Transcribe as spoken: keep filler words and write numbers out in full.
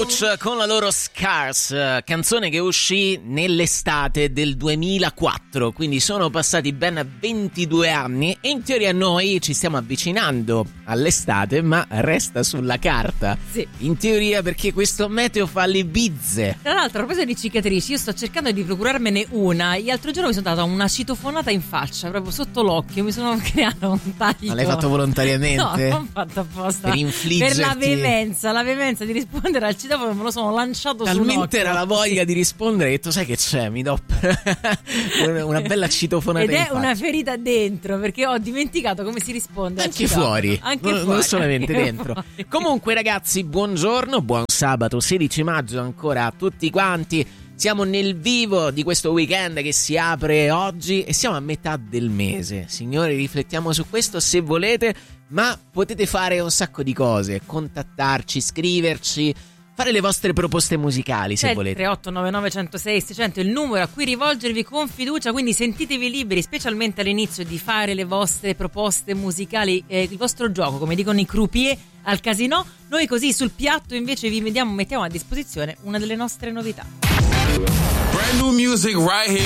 Roach con la loro Scars, canzone che uscì nell'estate del duemilaquattro, quindi sono passati ben ventidue anni e in teoria noi ci stiamo avvicinando all'estate, ma resta sulla carta. Sì. In teoria, perché questo meteo fa le bizze. Tra l'altro, a proposito di cicatrici, io sto cercando di procurarmene una. L'altro giorno mi sono data una citofonata in faccia, proprio sotto l'occhio, mi sono creato un taglio. Ma l'hai fatto volontariamente? No, non fatto apposta. Per infliggerti... Per la veemenza, la veemenza di rispondere al citofono me lo sono lanciato su un occhio. Talmente era la voglia di rispondere che tu sai che c'è, mi do una bella citofonata ed in è faccia. una ferita dentro, perché ho dimenticato come si risponde al anche citofono. fuori, anche non, fuori non solamente anche dentro fuori. Comunque ragazzi, buongiorno, buon sabato sedici maggio ancora a tutti quanti. Siamo nel vivo di questo weekend che si apre oggi e siamo a metà del mese. Signori, riflettiamo su questo se volete, ma potete fare un sacco di cose, contattarci, scriverci, fare le vostre proposte musicali se C'è volete. tre otto nove nove uno zero sei seicento è il numero a cui rivolgervi con fiducia, quindi sentitevi liberi, specialmente all'inizio, di fare le vostre proposte musicali, eh, il vostro gioco, come dicono i croupier al casino. Noi così sul piatto invece vi vediamo, mettiamo a disposizione una delle nostre novità. Brand new music right here.